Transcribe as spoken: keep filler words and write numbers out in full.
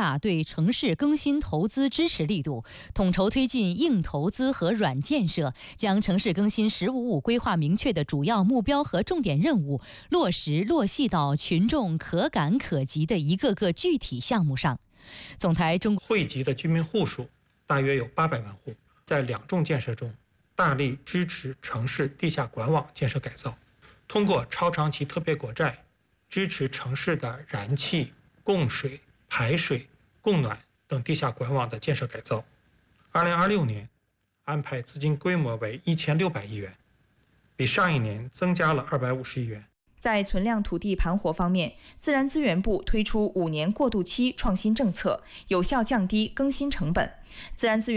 大对城市更新投资支持力度，统筹推进硬投资和软建设，将城市更新“十五五”规划明确的主要目标和重点任务落实落细到群众可感可及的一个个具体项目上。总台中惠集的居民户数大约有八百万户，在两重建设中，大力支持城市地下管网建设改造，通过超长期特别国债支持城市的燃气、供水、排水、供暖等地下管网的建设改造。二零二六年安排资金规模为一千六百亿元，比上一年增加了二百五十亿元。 在存量土地盘活方面，自然资源部推出五年过渡期创新政策，有效降低更新成本。自然资源